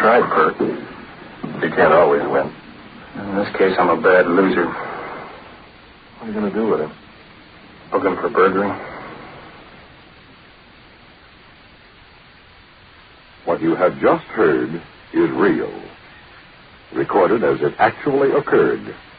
tried, Bert. You can't always win. In this case, I'm a bad loser. What are you going to do with him? Book him for burglary. What you have just heard is real, recorded as it actually occurred